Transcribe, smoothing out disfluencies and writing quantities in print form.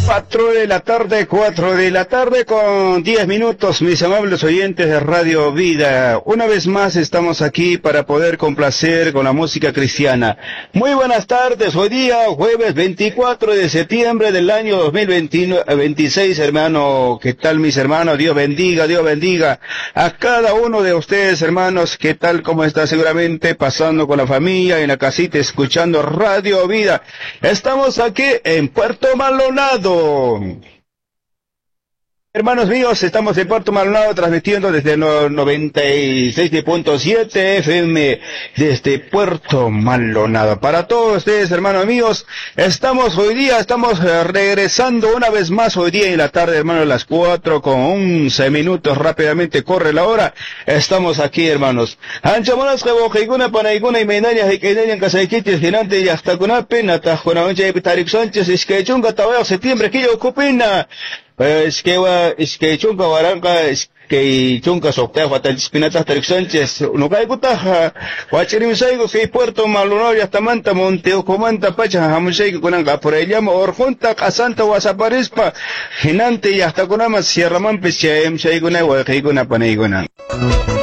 4 de la tarde con 10 minutos, mis amables oyentes de Radio Vida. Una vez más estamos aquí para poder complacer con la música cristiana. Muy buenas tardes, hoy día jueves 24 de septiembre del año 2026, hermano. ¿Qué tal, mis hermanos? Dios bendiga a cada uno de ustedes, hermanos. ¿Qué tal? ¿Cómo está? Seguramente pasando con la familia en la casita, escuchando Radio Vida. Estamos aquí en Puerto Maldonado. Hermanos míos, estamos en Puerto Maldonado transmitiendo desde el 96.7 FM desde Puerto Maldonado. Para todos ustedes, hermanos míos, estamos regresando una vez más hoy día en la tarde, hermanos, a las 4:11, rápidamente corre la hora. Estamos aquí, hermanos. Anchamonas Jabojaiguna, Panaiguna y Menaña, Hekenaña, Casaiquitis, Genante y hasta con apena, Tajuanaoncha y Tarik Sánchez, Isquechunga, Tabao, septiembre, que yo ocupina. Es que chunga waranka, es que chunga sokta, fatal espinatas Tarik Sánchez, no cae cutaja, guacherimisaigo, que Puerto Maldonado y hasta Manta, Monteo, Comanta, Pacha, Jamusaigo, con anga, por el llamo, Orjunta, Casanta, Guasaparispa, Genante y hasta con amas, Sierra Mampes, Chaim, Chaiguna, Guajaiguna, Panaiguna.